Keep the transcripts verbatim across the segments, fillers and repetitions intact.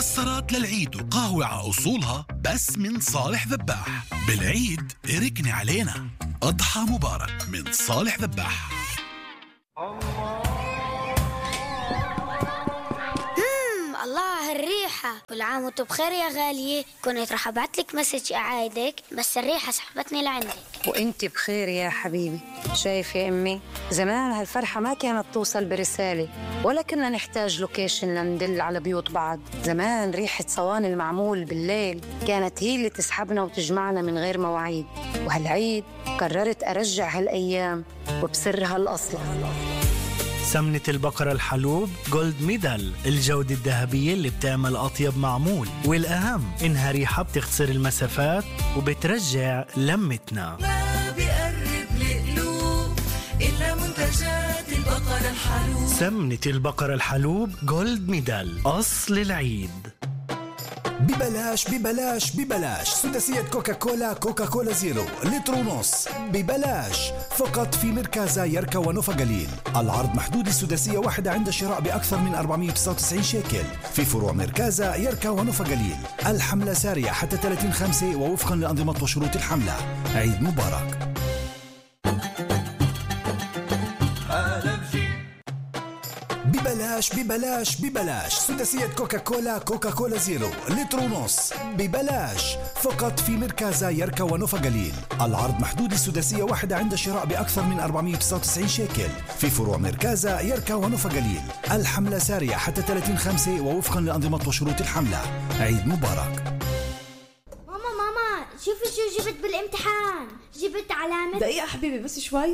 مكسرات للعيد وقهوة على أصولها بس من صالح ذباح. بالعيد اركني علينا. أضحى مبارك من صالح ذباح. الله الريحة، كل عام وانتم بخير يا غالية. كنت رح ابعت لك مسج اعايدك بس الريحة سحبتني لعندك. وانت بخير يا حبيبي. شايف يا امي، زمان هالفرحة ما كانت توصل برسالة ولا كنا نحتاج لوكيشن لندل على بيوت بعض. زمان ريحة صواني المعمول بالليل كانت هي اللي تسحبنا وتجمعنا من غير مواعيد. وهالعيد قررت ارجع هالايام وبسرها الاصلة. سمنة البقرة الحلوب جولد ميدال، الجودة الذهبية اللي بتعمل أطيب معمول، والأهم إنها ريحة بتختصر المسافات وبترجع لمتنا. ما بيقرب لقلوب إلا منتجات البقرة الحلوب. سمنة البقرة الحلوب جولد ميدال، أصل العيد. ببلاش ببلاش ببلاش سداسية كوكا كولا كوكا كولا زيرو لتر ونص ببلاش فقط في مركزة يركا ونوفا قليل. العرض محدود لسداسية واحدة عند شراء بأكثر من أربعمائة وتسعة وتسعين شيكل في فروع مركزة يركا ونوفا قليل. الحملة سارية حتى ثلاثين خمسة ووفقا لأنظمة وشروط الحملة. عيد مبارك. ببلاش ببلاش ببلاش سداسية كوكا كولا كوكا كولا زيرو لتر ونص ببلاش فقط في مركزة يركا ونوفا قليل. العرض محدود لسداسية واحدة عند شراء بأكثر من أربعمائة وتسعة وتسعين شيكل في فروع مركزة يركا ونوفا قليل. الحملة سارية حتى ثلاثين خمسة ووفقا لأنظمة وشروط الحملة. عيد مبارك. ماما ماما شوفي شو جبت بالامتحان. جبت علامة. دقيقة حبيبي بس شوي.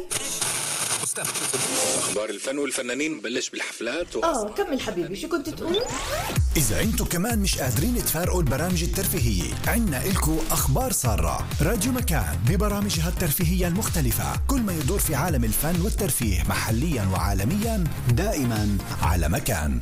أخبار الفن والفنانين بلش بالحفلات و... آه كمل حبيبي شو كنت تقول؟ إذا أنتو كمان مش قادرين تفارقوا البرامج الترفيهية، عنا إلكو أخبار سارة. راديو مكان ببرامجها الترفيهية المختلفة، كل ما يدور في عالم الفن والترفيه محليا وعالميا دائما على مكان.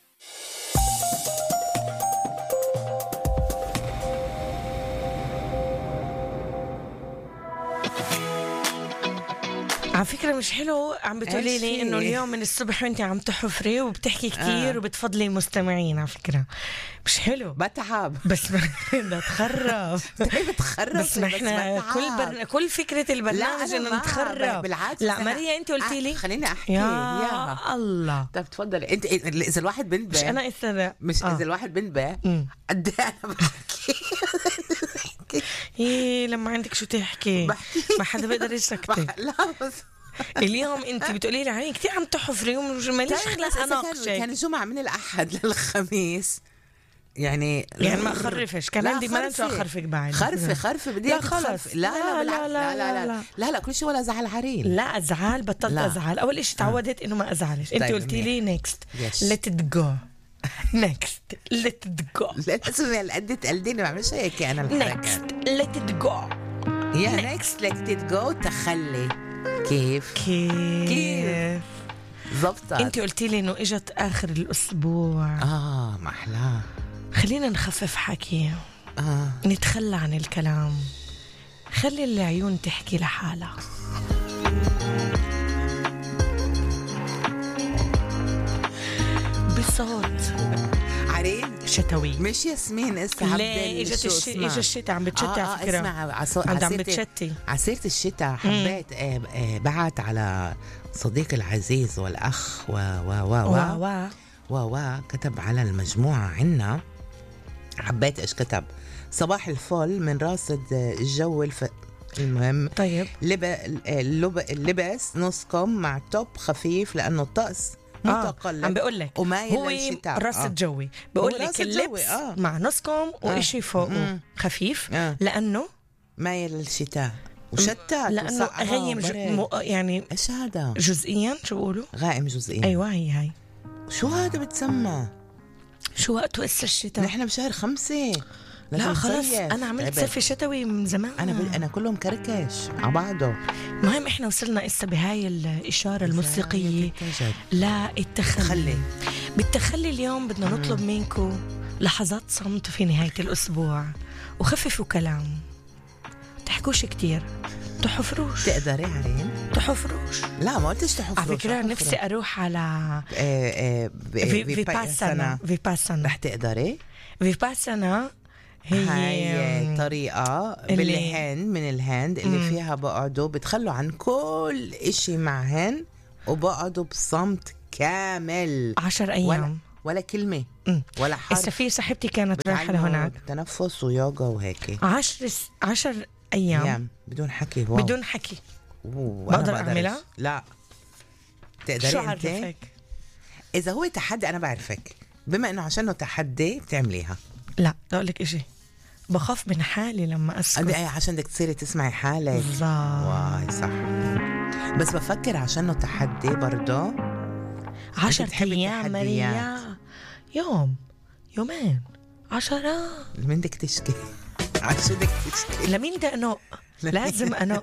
على فكرة مش حلو عم بتقولي لي إنه اليوم من الصبح وأنت عم تحفري وبتحكي كتير آه. وبتفضلي المستمعين. على فكرة مش حلو. بتعب بس بدنا نتخرب. بتخرب بس نحن كل بر... كل فكرة البرنامج إنه نتخرب. بالعكس. لا ماريا أنت قلتي لي. خليني أحكي يا, يا الله. طب تفضلي أنت. إذا الواحد بنبه مش أنا إثر مش آه. إذا الواحد بنبه قد إيه أنا بحكي. إيه لما عندك شو تحكي بحكي. ما حدا بيقدر يسكتك. لا بس اليوم انت بتقولي لي علي كتير عم تحفري وماليش خلق اناقشك. كان الجمعة من الأحد للخميس يعني يعني ما اخرفش. كان عندي مرة شو اخرفك بعد. خرفي خرفي بدي لا خلص. لا لا لا لا لا لا لا لا لا كل شيء ولا زعل عريل. لا ازعل بطلت ازعل. اول اشي تعودت انه ما ازعلش. انت قلتي لي نيكست let it go next let it go. لا تسمعي القد تقلديني ما بعملش هيك انا الحركات. next let it go يا next let it go تخلي كيف كيف كيف زبطت. انت قلتي لي انه اجت اخر الاسبوع. اه ما احلاه. خلينا نخفف حكي. آه. نتخلى عن الكلام. خلي العيون تحكي لحالها. بصوت عريل شتوي. مش ياسمين اسا عبد لا اجت الش... اجت الشتاء عم بتشتي. آه على فكره اسمع عصو... عم عسيرة... بتشتي عسيرة الشتاء حبيت آه آه بعت على صديقي العزيز والاخ و و و و و و و كتب على المجموعه عنا. حبيت ايش كتب. صباح الفل من راصد الجو الف... المهم طيب لب... اللب... اللبس نص كم مع توب خفيف لانه الطقس متقلب. آه. عم بقول لك هو راس الجوي بقول لك اللبس آه. مع نصكم وإشي فوقه خفيف آه. لأنه مايل للشتاء وشتات لأنه غيم جو... م... يعني إيش هذا جزئيا شو بقولوا غائم جزئيا. أيوة هي هاي. شو هذا بتسمى شو وقته إسا الشتاء. نحن بشهر خمسة. لا خلص أنا عملت صيفي شتوي من زمان. أنا ب... أنا كله مكركش على بعضه. المهم إحنا وصلنا إسا بهاي الإشارة الموسيقية لا التخلي. بالتخلي اليوم بدنا نطلب منكم لحظات صمت في نهاية الأسبوع وخففوا كلام تحكوش كتير تحفروش. تقدري عرين؟ تحفروش. لا ما قلتش تحفروش. على فكرة نفسي أروح على آه آه فيباسانا. فيباسانا رح تقدري؟ فيباسانا هي هي طريقة بالهند، من الهند اللي مم. فيها بقعدوا بتخلوا عن كل إشي معهن وبقعدوا بصمت كامل عشر أيام ولا, ولا كلمة مم. ولا حرف. السفير صاحبتي كانت رايحة لهناك تنفس ويوغا وهيك عشر عشر أيام, أيام بدون حكي. واو. بدون حكي. بقدر أعملها؟ لا تقدري. شو أنت؟ عرفك؟ إذا هو تحدي أنا بعرفك، بما إنه عشانه تحدي بتعمليها. لا بدي أقول لك إشي، بخاف من حالي لما أسكت. أي عشان بدك تصيري تسمعي حالك. بالضبط. واي صح. بس بفكر عشانه تحدي برضه. عشر أيام ماريا، يوم يومين عشرة. لمين بدك تشكي؟ عشان بدك تشكي؟ لمين بدي أنق؟ لازم أنق.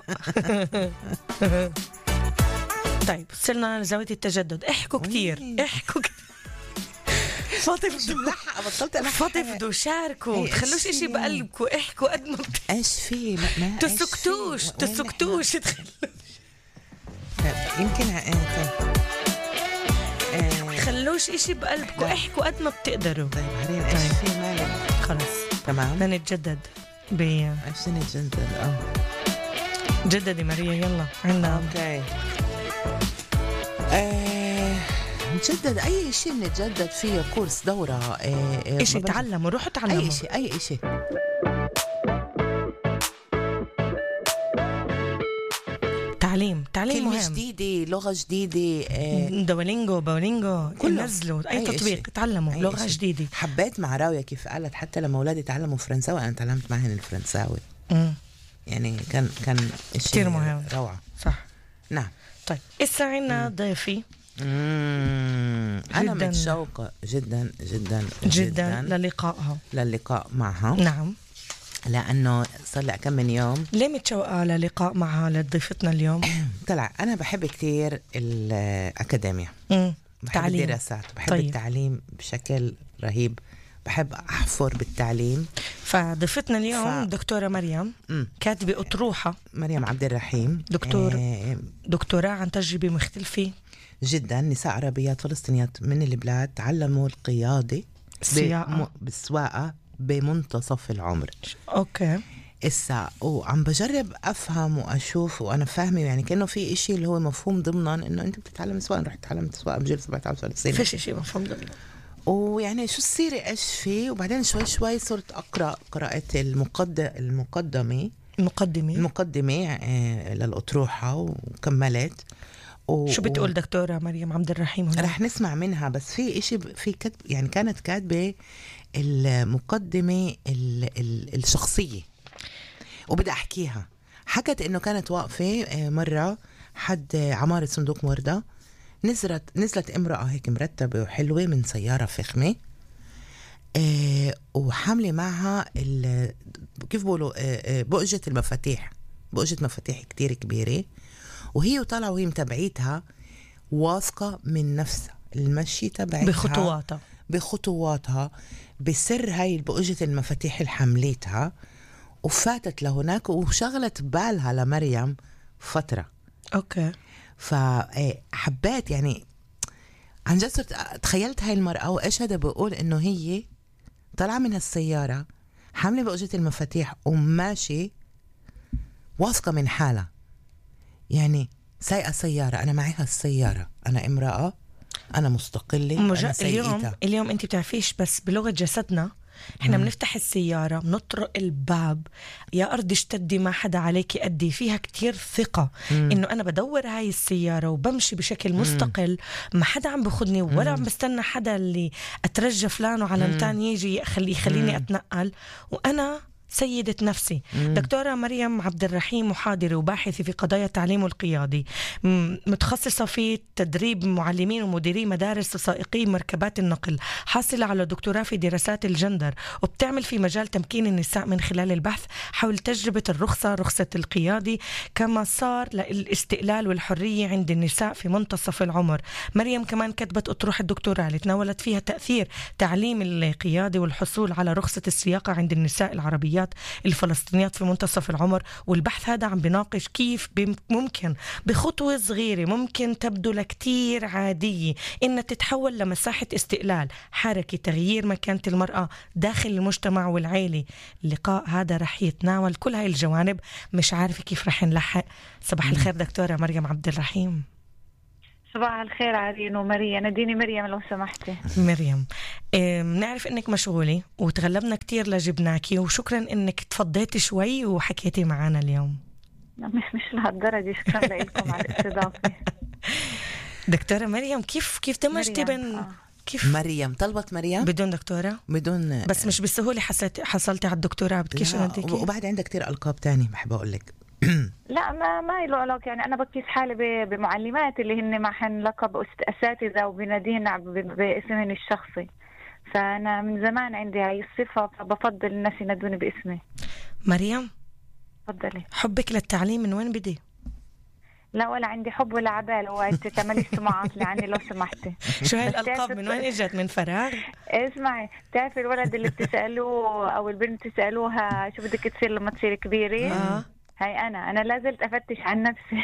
طيب صرنا لزاوية التجدد. احكوا كتير احكوا كتير. فضفدوا بطلت أنا فضفدوا شاركوا، تخلوش إشي بقلبكوا، احكوا قد ما ايش في ما تسكتوش تسكتوش تخلوش. يمكن خلوش إشي بقلبكوا، احكوا قد ما بتقدروا. طيب هرين ايش في مالك؟ خلص تمام بدنا نتجدد ب ايش نتجدد؟ اه جددي ماريا يلا عنا. اوكي آه، نتجدد أي شيء نتجدد فيه، كورس دورة آه، إشي تعلموا، روحوا تعلموا أي شيء أي شيء. تعليم تعليم كلمة مهم، جديدة، لغة جديدة آه، دوالينجو باولينجو نزلوا أي, أي تطبيق تعلموا لغة إشي. جديدة. حبيت مع راوية كيف قالت حتى لما أولادي تعلموا فرنساوي أنا تعلمت معهن الفرنساوي. مم. يعني كان كان كتير مهم، روعة. صح نعم. طيب إسا عنا ضيفي. مم. أنا متشوقة جدا جدا جدا, جداً للقائها للقاء معها. نعم، لأنه صار لي كم من يوم. ليه متشوقة للقاء معها لضيفتنا اليوم؟ طلع أنا بحب كتير الأكاديمية، بحب تعليم. الدراسات، بحب طيب. التعليم بشكل رهيب، بحب أحفر بالتعليم. فضيفتنا اليوم ف... دكتورة مريم م. كاتبة أطروحة، مريم عبد الرحيم، دكتور آه... دكتوراه عن تجربة مختلفة جدا. نساء عربيات فلسطينيات من البلاد تعلموا القيادة السياقة بالسواقة بمنتصف العمر. أوكي إسا وعم بجرب أفهم وأشوف وأنا فاهمة، يعني كأنه في إشي اللي هو مفهوم ضمنا إنه أنت بتتعلم سواقة، رح تتعلم سواقة بجيل سبعة عشر سنة، فيش إشي مفهوم ضمنا. ويعني شو السيرة إيش فيه، وبعدين شوي شوي صرت أقرأ قراءة المقدمة المقدمة المقدمة المقدمة آه للأطروحة وكملت. و... شو بتقول دكتورة مريم عبد الرحيم هنا؟ رح نسمع منها، بس في إشي في كتب، يعني كانت كاتبة المقدمة ال... ال... الشخصية وبدأ أحكيها. حكت إنه كانت واقفة مرة حد عمارة صندوق وردة، نزلت نزلت امرأة هيك مرتبة وحلوة من سيارة فخمة آه وحاملة معها ال... كيف بقولوا آه بؤجة المفاتيح، بؤجة مفاتيح كتير كبيرة، وهي وطالعة وهي متابعيتها واثقة من نفسها، المشي تبعتها بخطواتها بخطواتها بسر هاي بؤجة المفاتيح اللي حملتها، وفاتت لهناك وشغلت بالها لمريم فترة. أوكي. فحبيت يعني عن جد صرت تخيلت هاي المرأة وإيش هذا بقول إنه هي طلع من هالسيارة حاملة بؤجة المفاتيح وماشي واثقة من حالها، يعني سايقة سيارة، أنا معي هالسيارة، أنا امرأة، أنا مستقلة، أنا سيئتها. اليوم اليوم أنت بتعرفيش بس بلغة جسدنا احنا بنفتح السيارة بنطرق الباب، يا أرض اشتدي ما حدا عليك أدي، فيها كتير ثقة مم. إنه أنا بدور هاي السيارة وبمشي بشكل مستقل، ما حدا عم بخدني ولا عم بستنى حدا اللي أترجى فلانه علمتان يجي يخلي يخليني أتنقل، وأنا سيدة نفسي. مم. دكتورة مريم عبد الرحيم محاضرة وباحثة في قضايا التعليم والقيادي، متخصصة في تدريب معلمين ومديري مدارس وسائقي مركبات النقل، حاصلة على دكتوراه في دراسات الجندر، وبتعمل في مجال تمكين النساء من خلال البحث حول تجربة الرخصة رخصة القيادي كمسار للاستقلال والحرية عند النساء في منتصف العمر. مريم كمان كتبت أطروحة الدكتوراه اللي تناولت فيها تأثير تعليم القيادة والحصول على رخصة السياقة عند النساء العربيات بالذات الفلسطينيات في منتصف العمر. والبحث هذا عم بيناقش كيف ممكن بخطوة صغيرة ممكن تبدو لكتير عادية إنها تتحول لمساحة استقلال، حركة تغيير مكانة المرأة داخل المجتمع والعائلة. اللقاء هذا رح يتناول كل هاي الجوانب، مش عارفة كيف رح نلحق. صباح الخير دكتورة مريم عبد الرحيم. صباح الخير عارين ومريم. ناديني مريم لو سمحتي. مريم، بنعرف انك مشغولة وتغلبنا كتير لجبناكي، وشكرا انك تفضيتي شوي وحكيتي معنا اليوم. مش مش لهالدرجة، شكرا لكم على الاستضافة. دكتورة مريم، كيف كيف دمجتي بين آه. كيف مريم طلبت مريم بدون دكتورة بدون بس مش بسهولة حصلت حصلتي على الدكتوراه بدكيش نديكي. وبعد عندك كتير ألقاب تاني بحب أقول لك. لا ما ما له علاقة، يعني أنا بكيس حالي بمعلمات اللي هن معهن لقب أساتذة وبنادين باسمهن الشخصي، فأنا من زمان عندي هاي الصفة، فبفضل الناس ينادوني باسمي. مريم تفضلي. حبك للتعليم من وين بدي؟ لا ولا عندي حب ولا عبال، هو انت تعملي استماعات لعني لو سمحتي. شو هاي الألقاب من وين اجت؟ من فراغ؟ اسمعي، تعرفي الولد اللي بتسألوه او البنت تسألوها شو بدك تصير لما تصير كبيرة؟ آه. هاي انا انا لازلت افتش عن نفسي.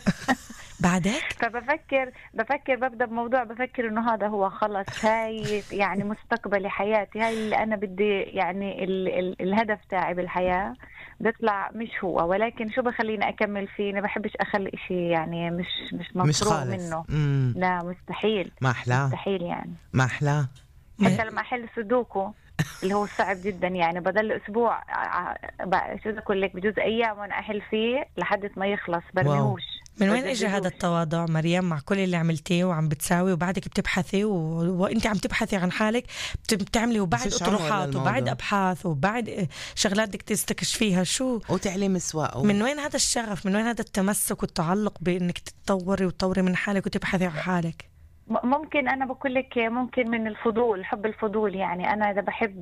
بعدك؟ فبفكر بفكر ببدأ بموضوع بفكر انه هذا هو خلص، هاي يعني مستقبلي حياتي، هاي اللي انا بدي يعني ال ال الهدف تاعي بالحياة بيطلع مش هو، ولكن شو بخليني اكمل فيه؟ انا بحبش اخلي اشي يعني مش مش مفروغ منه. مم. لا مستحيل. ما احلاه مستحيل يعني ما احلاه. حتى لما احل سودوكو اللي هو صعب جدا، يعني بضل اسبوع شو بدي اقول لك، بجوز ايام وانا احل فيه لحد ما يخلص برميهوش. من وين اجى هذا التواضع مريم مع كل اللي عملتيه وعم بتساوي وبعدك بتبحثي و... وانت عم تبحثي عن حالك بتعملي وبعد اطروحات وبعد ابحاث وبعد شغلات بدك تستكشفيها شو وتعليم سواء و... من وين هذا الشغف؟ من وين هذا التمسك والتعلق بانك تتطوري وتطوري من حالك وتبحثي عن حالك؟ ممكن انا بقول لك ممكن من الفضول، حب الفضول. يعني انا اذا بحب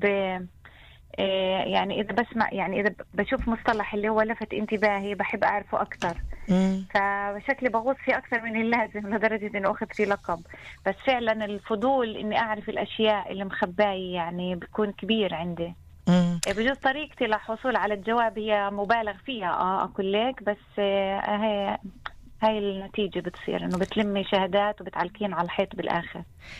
يعني إذا بسمع يعني إذا بشوف مصطلح اللي هو لفت انتباهي بحب أعرفه أكتر، فشكلي بغوص فيه أكتر من اللازم لدرجة إنه أخذ فيه لقب. بس فعلا الفضول إني أعرف الأشياء اللي مخباي يعني بيكون كبير عندي. بجوز طريقتي للحصول على الجواب هي مبالغ فيها اه أقول لك، بس آه هي هاي النتيجة بتصير إنه بتلمي شهادات وبتعلقين على الحيط بالآخر.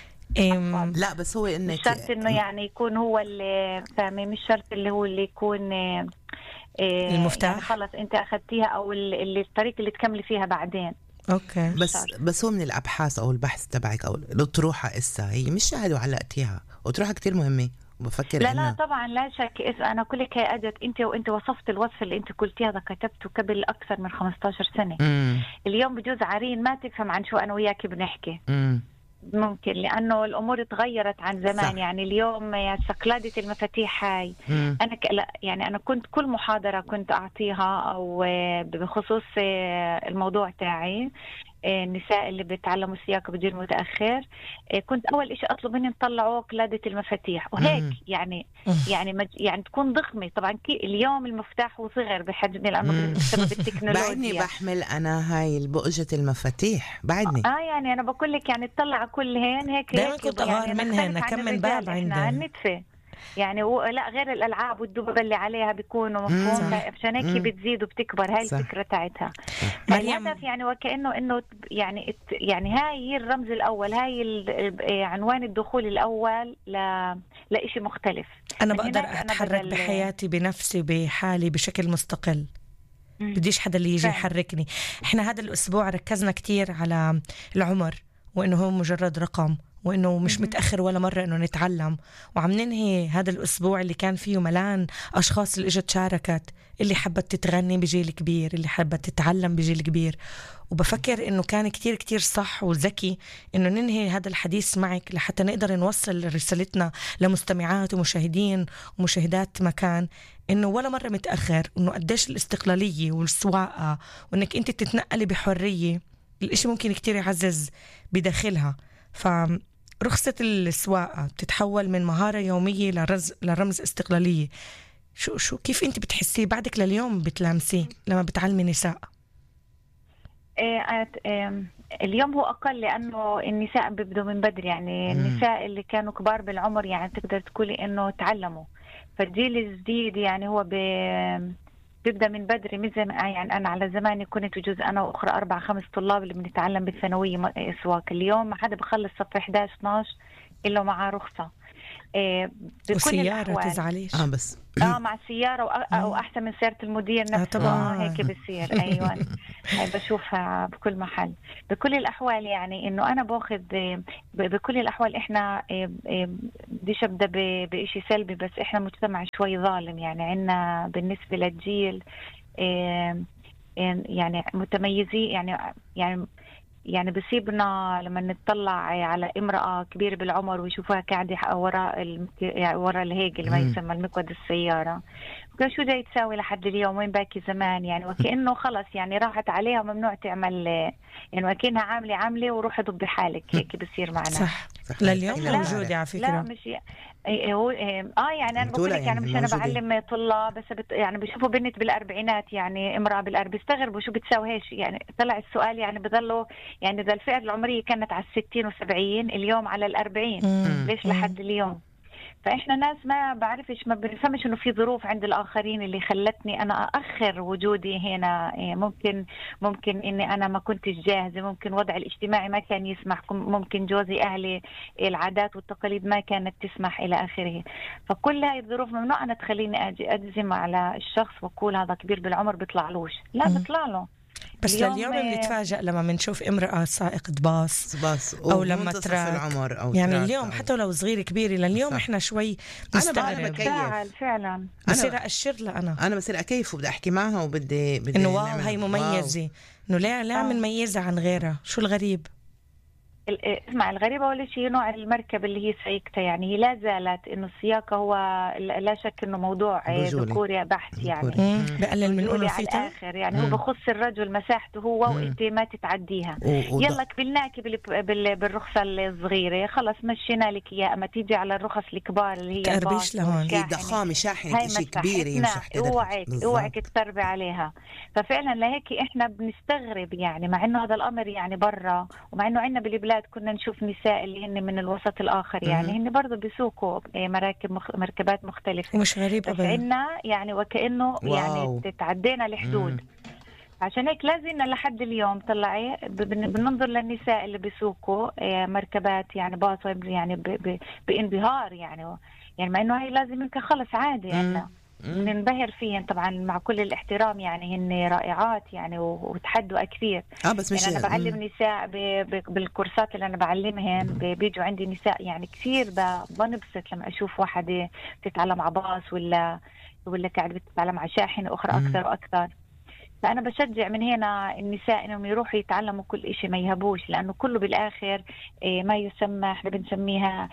إم لا بس هو انك مش شرط انه يعني يكون هو اللي فاهمه، مش شرط اللي هو اللي يكون إيه المفتاح يعني خلص انت اخذتيها او اللي الطريقه اللي تكملي فيها بعدين. اوكي بس شرط. بس هو من الابحاث او البحث تبعك او الاطروحه اسا هي مش شهاده وعلقتيها، اطروحه كتير مهمه وبفكر لا إنه لا طبعا لا شك. انا كل لك هي اجت انت وانت وصفت الوصف اللي انت قلتيه هذا كتبته قبل اكثر من خمستاشر سنه. مم. اليوم بجوز عارين ما تفهم عن شو انا وياك بنحكي. مم. ممكن لأنه الأمور تغيرت عن زمان. صح. يعني اليوم يا سقلادة المفاتيح هاي مم. أنا ك... لا يعني أنا كنت كل محاضرة كنت أعطيها أو بخصوص الموضوع تاعي النساء اللي بيتعلموا السياقة بجيل متأخر، كنت أول إشي أطلب منهم يطلعوا قلادة المفاتيح وهيك. مم. يعني يعني مج... يعني تكون ضخمة. طبعا كي اليوم المفتاح هو صغر بحجم لأنه بسبب التكنولوجيا. بعدني بحمل أنا هاي البؤجة المفاتيح بعدني. آه يعني أنا بقول لك يعني تطلع كلهن هيك دائما كنت أغار يعني منهن كم من باب عندنا يعني و... لا غير الألعاب والدببة اللي عليها بيكونوا مفهوم، عشان هيك بتزيد وبتكبر. هاي صح. الفكرة تاعتها. الهدف يعني وكأنه إنه يعني يعني هاي هي الرمز الأول، هاي ال... عنوان الدخول الأول ل... لإشي مختلف. أنا بقدر أتحرك أنا بحياتي بنفسي بحالي بشكل مستقل، بديش حدا اللي يجي يحركني. إحنا هذا الأسبوع ركزنا كتير على العمر وإنه هو مجرد رقم وإنه مش متأخر ولا مرة إنه نتعلم، وعم ننهي هذا الأسبوع اللي كان فيه ملان أشخاص اللي إجت شاركت، اللي حبت تتغني بجيل كبير، اللي حبت تتعلم بجيل كبير. وبفكر إنه كان كتير كتير صح وذكي إنه ننهي هذا الحديث معك لحتى نقدر نوصل رسالتنا لمستمعات ومشاهدين ومشاهدات مكان إنه ولا مرة متأخر، إنه قديش الاستقلالية والسواقة وإنك أنت تتنقلي بحرية الإشي ممكن كتير يعزز بداخلها. فرخصة السواقة بتتحول من مهارة يومية لرز لرمز استقلالية. شو شو كيف أنت بتحسيه بعدك لليوم بتلامسيه لما بتعلمي نساء؟ إيه إيه اليوم هو أقل لأنه النساء بيبدوا من بدري. يعني النساء اللي كانوا كبار بالعمر يعني تقدر تقولي إنه تعلموا فالجيل الجديد يعني هو ب... بيبدأ من بدري، مش زي ما يعني أنا على زماني كنت بجوز أنا وأخرى أربع خمس طلاب اللي بنتعلم بالثانوية سواك. اليوم ما حدا بخلص صف إحدى عشر اثناشر إلا معاه رخصة. إيه بكل وسيارة الأحوال. تزعليش اه بس اه مع سيارة وأ- أو أحسن من سيارة المدير نفسه. آه طبعاً. آه هيك بصير. أيوة هاي بشوفها بكل محل. بكل الأحوال يعني إنه أنا باخذ ب- بكل الأحوال إحنا إيه، إيه، بديش أبدأ ب- بإشي سلبي، بس إحنا مجتمع شوي ظالم يعني. عنا بالنسبة للجيل إيه، إيه، يعني متميزين يعني يعني يعني بصيبنا لما نتطلع على امرأة كبيرة بالعمر ويشوفها قاعدة وراء المك... يعني وراء الهيك اللي ما يسمى المكود السيارة، بقول شو جاي تساوي لحد اليوم، وين باكي زمان يعني. وكأنه خلص يعني راحت عليها وممنوع تعمل يعني، وكأنها عاملة عاملة وروحي ضبي حالك. هيك بصير معنا. صح, صح. لليوم موجودة على فكرة. لا مش هو اه يعني انا بقول لك يعني مش انا بعلم طلاب بس بت يعني بشوفوا بنت بالاربعينات يعني امراه بالاربعينات بيستغربوا شو بتساوي هيش يعني. طلع السؤال يعني بضلوا يعني اذا الفئه العمريه كانت على الستين وسبعين اليوم على الأربعين ليش لحد اليوم؟ فإحنا ناس ما بعرفش ما بنفهمش إنه في ظروف عند الآخرين اللي خلتني أنا أأخر وجودي هنا. ممكن ممكن إني أنا ما كنتش جاهزة، ممكن وضع الاجتماعي ما كان يسمح، ممكن جوزي أهلي العادات والتقاليد ما كانت تسمح إلى آخره. فكل هاي الظروف ممنوع أنا تخليني أجي أجزم على الشخص وأقول هذا كبير بالعمر بيطلعلوش. لا بيطلع له. بس لليوم بنتفاجأ لما بنشوف امرأة سائقة باص باص أو لما تراك العمر أو يعني تراك اليوم أو حتى لو صغيرة كبيرة لليوم صح. إحنا شوي نستغرب. فعلا فعلا بصير أشر لها أنا أنا بصير أكيف وبدي أحكي معها وبدي بدي إنه واو هاي مميزة، إنه ليه ليه عم نميزها عن غيرها. شو الغريب؟ اسمع الغريبة أول شيء نوع المركب اللي هي سيكتها يعني. هي لا زالت إنه السياقة هو لا شك إنه موضوع ذكوري بحت يعني بقلل من أنوثتها على الآخر يعني. مم. هو بخص الرجل مساحته هو مم. وإنت ما تتعديها. يلا قبلناكي بالرخصة الصغيرة خلص مشينا لك إياه، أما تيجي على الرخص الكبار اللي هي تقربيش لهون هي ضخامة شاحنة شيء كبير يمشح كده. اوعك اوعك تتربي عليها. ففعلا لهيك إحنا بنستغرب يعني مع إنه هذا الأمر يعني برا، ومع إنه عندنا بالبلاد كنا نشوف نساء اللي هن من الوسط الآخر يعني هن برضو بيسوقوا مراكب مخ... مركبات مختلفة. مش غريب أبدا. عنا يعني وكأنه واو. يعني تعدينا الحدود. مم. عشان هيك لازم لحد اليوم طلعي بننظر للنساء اللي بيسوقوا مركبات يعني باص يعني ب... ب... بانبهار يعني يعني مع إنه هاي لازم يمكن خلص عادي يعني ننبهر فيهن طبعا مع كل الاحترام يعني هن رائعات يعني وتحدوا كثير. اه بس مش يعني انا بعلم نساء ب... ب... بالكورسات اللي انا بعلمهن ب... بيجوا عندي نساء يعني كثير بنبسط لما اشوف واحده بتتعلم على باص ولا ولا قاعده بتتعلم على شاحنه اخرى اكثر واكثر. فأنا بشجع من هنا النساء إنهم يروحوا يتعلموا كل إشي ما يهبوش، لأنه كله بالآخر ما يسمى إحنا بنسميها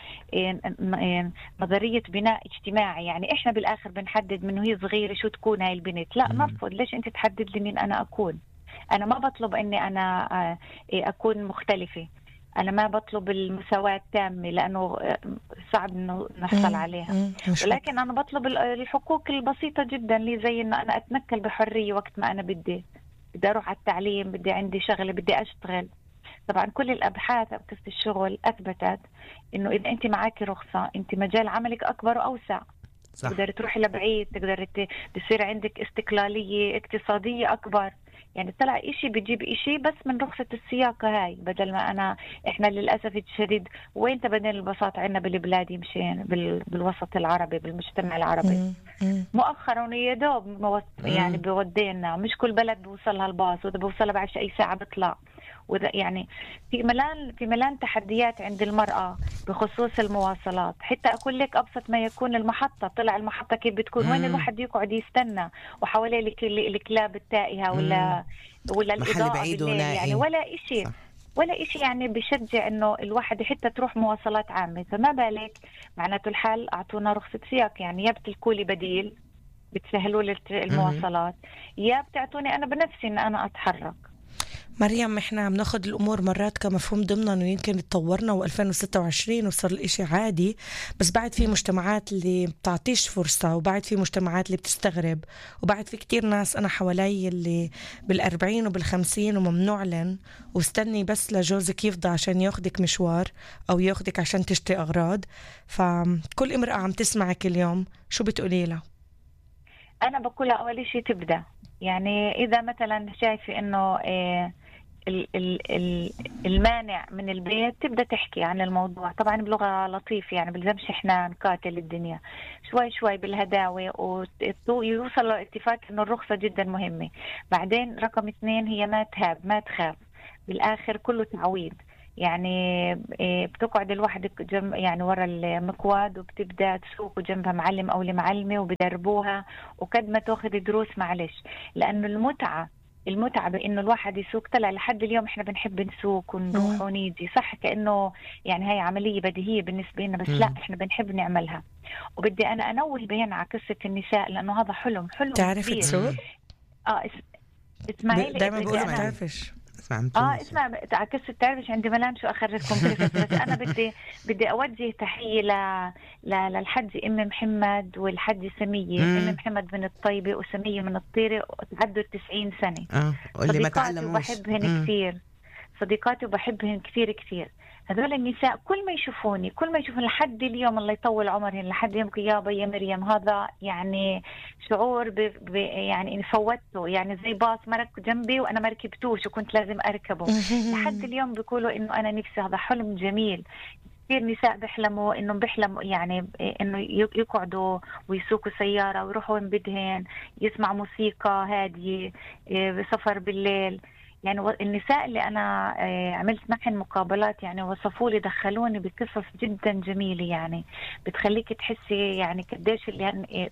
نظرية بناء اجتماعي. يعني إحنا بالآخر بنحدد من هي صغيرة شو تكون هاي البنت. لا نرفض. ليش أنت تحدد لي مين أنا أكون؟ أنا ما بطلب إني أنا أكون مختلفة، أنا ما بطلب المساواة التامة لأنه صعب إنه نحصل عليها، ولكن أنا بطلب الحقوق البسيطة جدا اللي زي إنه أنا أتنقل بحرية وقت ما أنا بدي بدي أروح على التعليم، بدي عندي شغلة، بدي أشتغل. طبعا كل الأبحاث قصة الشغل أثبتت إنه إذا أنت معاكي رخصة أنت مجال عملك أكبر وأوسع. صح. تقدر تروحي لبعيد، تقدر بصير عندك استقلالية اقتصادية أكبر. يعني طلع إشي بيجيب إشي بس من رخصة السياقة هاي، بدل ما أنا إحنا للأسف الشديد وين تبدين البساطة عنا بالبلاد يمشين بال... بالوسط العربي بالمجتمع العربي مؤخرا يدوب يعني بودينا. مش كل بلد بوصلها الباص، وإذا بوصلها بعد أي ساعة بطلع. وإذا يعني في ملان في ملان تحديات عند المرأة بخصوص المواصلات. حتى أقول لك أبسط ما يكون المحطة، طلع المحطة كيف بتكون، وين الواحد يقعد يستنى وحواليه الكلاب التائهة ولا ولا الإضاءة بالليل يعني ولا إشي. صح. ولا إشي يعني بشجع إنه الواحد حتى تروح مواصلات عامة. فما بالك معناته الحال أعطونا رخصة سياق يعني، يا بتلكولي بديل بتسهلوا لي المواصلات، يا بتعطوني أنا بنفسي إن أنا أتحرك. مريم احنا بناخد الامور مرات كمفهوم ضمنا انه يمكن اتطورنا وألفين وستة وعشرين وصار الاشي عادي، بس بعد في مجتمعات اللي بتعطيش فرصة، وبعد في مجتمعات اللي بتستغرب، وبعد في كتير ناس انا حوالي اللي بالأربعين وبالخمسين وممنوع لن واستني بس لجوزك يفضى عشان ياخدك مشوار او ياخدك عشان تشتري اغراض. فكل امرأة عم تسمعك اليوم شو بتقولي لها؟ انا بقولها اول شيء تبدا، يعني اذا مثلا شايفه انه إيه المانع من البيت تبدأ تحكي عن الموضوع، طبعا بلغة لطيفة، يعني بلزمش احنا نقاتل الدنيا، شوي شوي بالهداوة ويوصل لاتفاق انه الرخصة جدا مهمة. بعدين رقم اثنين هي ما تهاب ما تخاف، بالاخر كله تعويض، يعني بتقعد لوحدك جنب يعني ورا المكواد وبتبدا تسوق جنبها معلم او المعلمة وبدربوها، وقد ما تاخذ دروس معلش، لانه المتعة المتعة بإنه الواحد يسوق. طلع لحد اليوم إحنا بنحب نسوق ونروح ونيجي، صح كأنه يعني هاي عملية بديهية بالنسبة لنا، بس مم. لا إحنا بنحب نعملها. وبدي أنا أنوه بين على قصة النساء، لأنه هذا حلم حلم تعرف تسوق؟ آه اسمعي لي، دايما بقول ما تعرفش. اه اسمع قصة تعرفش عندي ملام شو اخرجكم قصص، بس انا بدي بدي اوجه تحية ل... ل... للحج ام محمد والحج سمية. ام محمد من الطيبة وسمية من الطيرة، وتعدوا التسعين سنة. اه واللي ما تعلموش، صديقاتي وبحبهن كثير، صديقاتي وبحبهن كثير كثير. هذول النساء كل ما يشوفوني كل ما يشوفون لحد اليوم الله يطول عمرهن لحد يوم يابا يا مريم، هذا يعني شعور ب... ب... يعني فوتته، يعني زي باص مرك جنبي وانا ما ركبتوش وكنت لازم اركبه. لحد اليوم بيقولوا انه انا نفسي، هذا حلم جميل. كثير نساء بيحلموا انه بيحلموا يعني انه يقعدوا ويسوقوا سيارة ويروحوا وين بدهن، يسمع موسيقى هادية بسفر بالليل. يعني النساء اللي أنا عملت معهن مقابلات يعني وصفوا لي دخلوني بقصص جدا جميلة، يعني بتخليك تحسي يعني قديش اللي,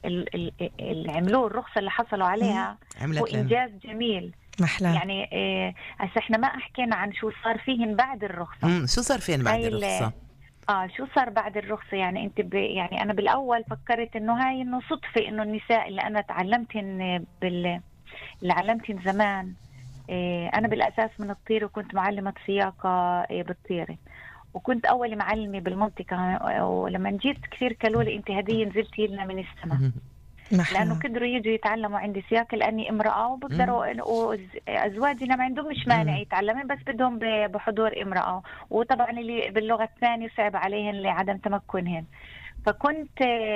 اللي عملوه الرخصة اللي حصلوا عليها هو إنجاز جميل. محلى. يعني هسه احنا ما حكينا عن شو صار فيهن بعد الرخصة. مم. شو صار فيهن بعد الرخصة؟ اه شو صار بعد الرخصة؟ يعني انت ب... يعني انا بالاول فكرت انه هاي انه صدفة انه النساء اللي انا تعلمتهن بال اللي علمتهن زمان. أنا بالأساس من الطيرة وكنت معلمة سياقة بالطيرة، وكنت أول معلمة بالمنطقة، ولما جيت كثير قالوا لي أنت هدية نزلتي لنا من السماء، لأنه قدروا يجوا يتعلموا عندي سياقة لأني امرأة، وبقدروا وأزواجنا ما عندهم مش مانع يتعلمين، بس بدهم بحضور امرأة، وطبعا اللي باللغة الثانية صعب عليهن لعدم تمكنهن. فكنت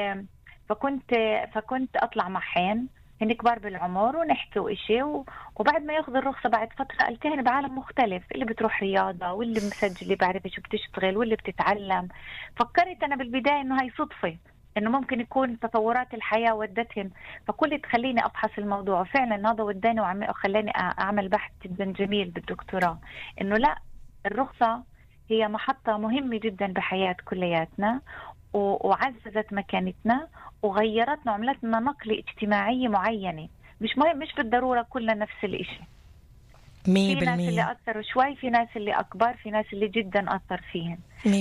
فكنت فكنت أطلع معهن، هن كبار بالعمر، ونحكي وإشي، وبعد ما ياخذ الرخصة بعد فترة التهن بعالم مختلف، اللي بتروح رياضة واللي مسجلة بعرف شو بتشتغل واللي بتتعلم. فكرت أنا بالبداية إنه هاي صدفة، إنه ممكن يكون تطورات الحياة ودتهم، فكل تخليني أبحث الموضوع، وفعلا هذا وداني وخلاني أعمل بحث جدا جميل بالدكتوراه، إنه لا، الرخصة هي محطة مهمة جدا بحياة كلياتنا، وعززت مكانتنا وغيرتنا وعملتنا نقلة اجتماعية معينة. مش مهم، مش بالضرورة كلنا نفس الاشي، في ناس اللي أثروا شوي، في ناس اللي أكبر، في ناس اللي جدا أثر فيهم.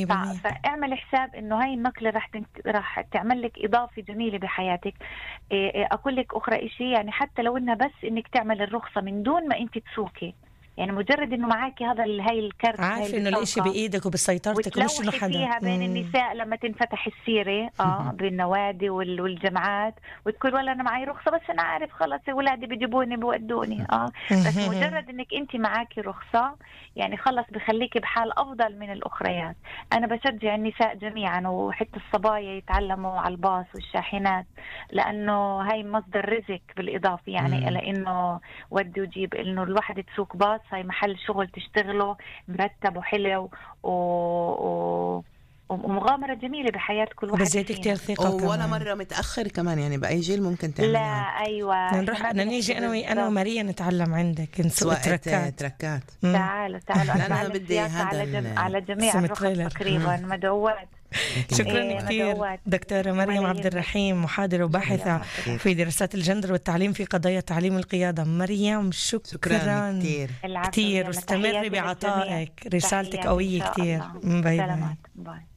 فاعمل حساب إنه هاي النقلة راح راح تعمل لك إضافة جميلة بحياتك. أقول لك أخرى إشي، يعني حتى لو إنها بس إنك تعمل الرخصة من دون ما أنت تسوقي، يعني مجرد انه معاكي هذا هاي الكارت، عارف انه الاشي بايدك وبسيطرتك، ومش انه حدا فيها بين مم. النساء لما تنفتح السيره اه بالنوادي والجامعات، وتقول ولا انا معي رخصه، بس انا عارف خلص اولادي بيجيبوني بيودوني اه بس مجرد انك انت معاكي رخصه يعني خلص بخليكي بحال افضل من الاخريات. انا بشجع النساء جميعا وحتى الصبايا يتعلموا على الباص والشاحنات، لانه هاي مصدر رزق بالاضافه، يعني مم. لانه ودي وجيب، انه الواحد تسوق باص هاي محل شغل تشتغله مرتب وحلو و... و... ومغامرة جميلة بحياة كل واحد. بزيت كتير ثقة ولا مرة متأخر كمان، يعني بأي جيل ممكن تعملها. لا أيوة، نروح أنا نيجي أنا وي أنا وماريا نتعلم عندك نسوق تركات. تركات تعالوا تعالوا أنا بدي هذا على, جم... على جميع الرخص تقريبا مدوات. شكرا إيه كثير دكتورة مريم عبد الرحيم، محاضرة وباحثة في دراسات الجندر والتعليم في قضايا تعليم القيادة. مريم شكرا, شكرا كثير كثير، واستمري بعطائك، رسالتك قوية كثير. باي باي.